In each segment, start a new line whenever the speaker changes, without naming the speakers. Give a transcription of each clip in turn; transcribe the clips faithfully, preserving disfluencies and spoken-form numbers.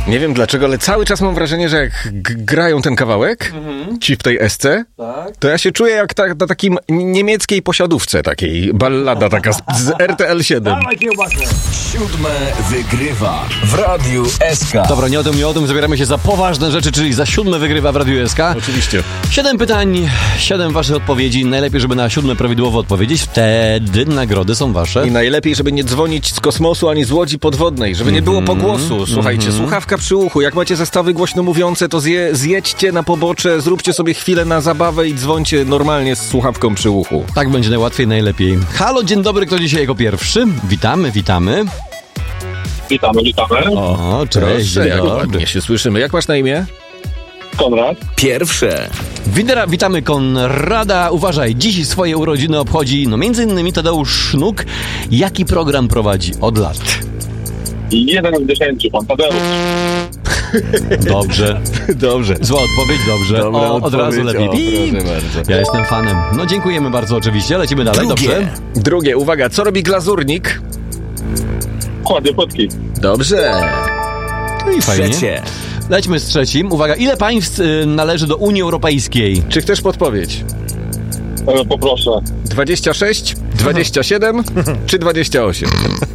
Nie wiem dlaczego, ale cały czas mam wrażenie, że jak g- grają ten kawałek, mm-hmm. ci w tej esce, tak. to ja się czuję jak ta, na takim niemieckiej posiadówce, takiej ballada taka z, z R T L siedem.
Siódme wygrywa w Radiu S K.
Dobra, nie o tym, nie o tym. Zabieramy się za poważne rzeczy, czyli za siódme wygrywa w Radiu S K.
Oczywiście.
Siedem pytań, siedem waszych odpowiedzi. Najlepiej, żeby na siódme prawidłowo odpowiedzieć. Wtedy nagrody są wasze.
I najlepiej, żeby nie dzwonić z kosmosu ani z łodzi podwodnej, żeby mm-hmm. nie było pogłosu. Słuchajcie, mm-hmm. słuchawka przy uchu. Jak macie zestawy głośno mówiące, to zje, zjedźcie na pobocze, zróbcie sobie chwilę na zabawę i dzwońcie normalnie z słuchawką przy uchu.
Tak będzie najłatwiej, najlepiej. Halo, dzień dobry, kto dzisiaj jako pierwszy? Witamy, witamy.
Witamy, witamy.
O, cześć,
Proszę, jak ładnie się słyszymy. Jak masz na imię?
Konrad.
Pierwsze.
Witera, witamy Konrada. Uważaj, dziś swoje urodziny obchodzi, no między innymi Tadeusz Sznuk. Jaki program prowadzi od lat?
Jeden z dziesięciu, pan Tadeusz.
Dobrze.
Dobrze.
Zła odpowiedź, dobrze.
Dobra
o, od
odpowiedź.
razu lepiej.
O, proszę bardzo.
Ja jestem fanem. No dziękujemy bardzo oczywiście, lecimy dalej,
Drugie.
dobrze?
Drugie, uwaga, co robi glazurnik?
Kładzie płytki.
Dobrze.
No i fajnie.
Trzecie.
Lećmy z trzecim. Uwaga, ile państw y, należy do Unii Europejskiej?
Czy chcesz podpowiedź?
E, poproszę.
dwadzieścia sześć, dwadzieścia siedem czy dwadzieścia osiem?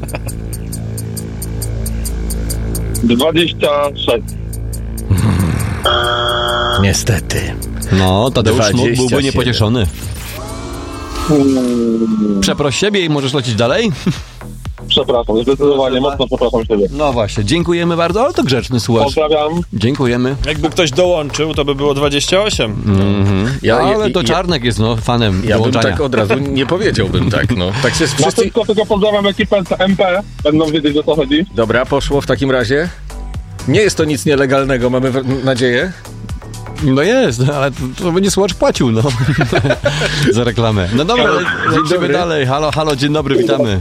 dwadzieścia sześć.
Niestety.
No, Tadeusz Sznuk byłby
dwadzieścia siedem.
niepocieszony. Przeproś siebie i możesz lecieć dalej?
Przepraszam, zdecydowanie mocno przepraszam siebie.
No właśnie, dziękujemy bardzo, ale to grzeczny słuchacz.
Pozdrawiam.
Dziękujemy.
Jakby ktoś dołączył, to by było dwadzieścia osiem.
Mhm.
Ja-
ale
ja-
to
ja-
Czarnek jest no fanem
Ja bym
dołączania.
tak od razu nie powiedziałbym tak, no. Tak się
Na
wszyscy...
szybko tylko pozdrawiam ekipę M P. Będą wiedzieć, o co chodzi.
Dobra, poszło w takim razie. Nie jest to nic nielegalnego, mamy w- nadzieję.
No jest, ale to, to będzie słuchacz płacił, no. Za reklamę. No dobra, le- lecimy
dobry.
dalej. Halo, halo, dzień dobry, witamy.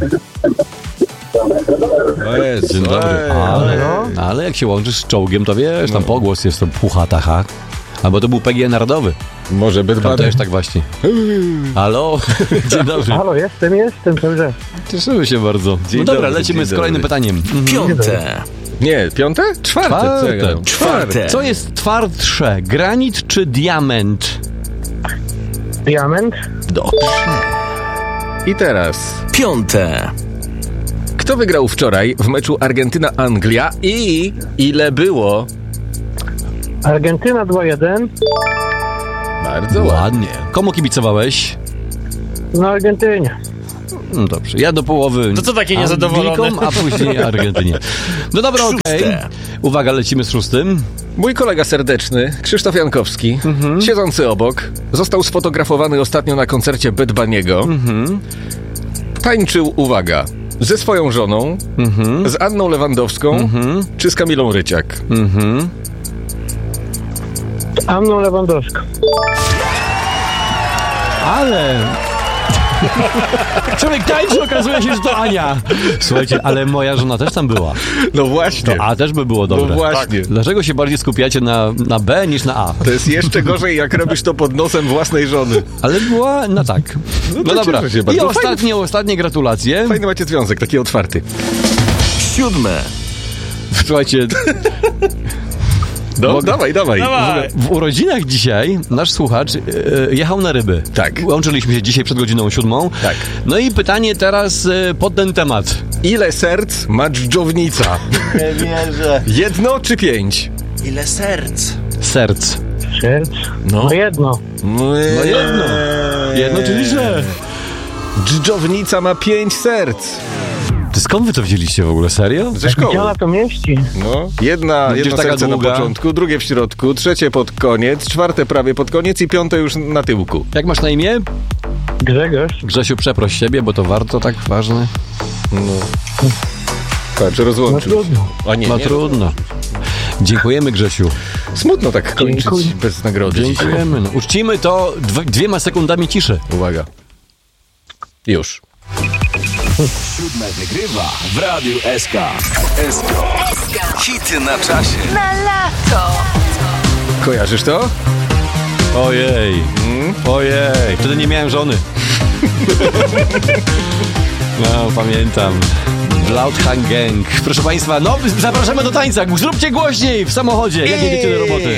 O Jezu,
Dzień dobry.
ej.
Ale, ale jak się łączysz z czołgiem, to wiesz, tam pogłos jest to puchata, ha. Albo to był P G narodowy.
Może by
Tam
dwa...
też tak właśnie. Halo, dzień dobry.
Halo, jestem, jestem, dobrze.
Cieszymy się bardzo.
Dzień
No dobra,
dobry,
lecimy
dzień
z kolejnym
dobry.
pytaniem.
Piąte.
Nie, piąte? Czwarte.
Czwarte.
Co ja gadam?
Czwarte.
Co jest twardsze, granit czy diament?
Diament.
Dobrze.
I teraz...
Piąte.
Kto wygrał wczoraj w meczu Argentyna-Anglia i ile było?
Argentyna dwa jeden.
Bardzo ładnie.
Ładnie. Komu kibicowałeś?
No Argentynie.
No dobrze, ja do połowy.
To co taki niezadowolony?
Anglikom, a później Argentynie. No dobra, okej.
Szóste.
Uwaga, lecimy z szóstym.
Mój kolega serdeczny, Krzysztof Jankowski,
Mhm.
siedzący obok, został sfotografowany ostatnio na koncercie Bad Bunny'ego.
Mhm.
Tańczył, uwaga, ze swoją żoną,
Mhm.
z Anną Lewandowską
Mhm.
czy z Kamilą Ryciak.
Mhm.
Anną Lewandowską.
Ale... Człowiek tańczy, okazuje się, że to Ania. Słuchajcie, ale moja żona też tam była.
No właśnie.
To A też by było dobre.
No właśnie.
Dlaczego się bardziej skupiacie na, na B niż na A?
To jest jeszcze gorzej, jak robisz to pod nosem własnej żony.
Ale była, no tak. No,
to
dobra.
cieszę się
I
bardzo.
ostatnie, ostatnie gratulacje.
Fajny macie związek, taki otwarty.
Siódme.
Słuchajcie,
No,
Mogę-
dawaj, dawaj.
Dawaj.
w urodzinach dzisiaj nasz słuchacz e, jechał na ryby.
Tak.
Łączyliśmy się dzisiaj przed godziną siódmą.
Tak.
No i pytanie teraz e, pod ten temat.
Ile serc ma dżdżownica?
Nie wierzę.
Jedno czy pięć?
Ile serc?
Serc.
Serc. No jedno.
No
jedno. Jedno, czyli że.
Dżdżownica ma pięć serc.
Ty skąd wy to wzięliście w ogóle? Serio?
Ze
Gdzie
szkoły.
ona to mieści?
No. Jedna,
Gdzieś
jedno
taka
serce
długa.
na początku, drugie w środku, trzecie pod koniec, czwarte prawie pod koniec i piąte już na tyłku.
Jak masz na imię?
Grzegorz.
Grzesiu, przeproś siebie, bo to warto tak ważne.
No. Patrz,
No
rozłączył.
trudno.
A nie,
No
nie.
trudno. Dziękujemy, Grzesiu.
Smutno tak kończyć
Dziękuję.
bez nagrody dzisiaj.
Dziękujemy. No, uczcimy to dw- dwiema sekundami ciszy.
Uwaga. Już.
Siódme wygrywa w Radiu S K. S K. Hity na czasie.
Na lato.
Kojarzysz to?
Ojej. Ojej. Wtedy nie miałem żony. No, pamiętam. Bloodhound Gang. Proszę Państwa, no zapraszamy do tańca. Zróbcie głośniej w samochodzie, jak jedziecie do roboty.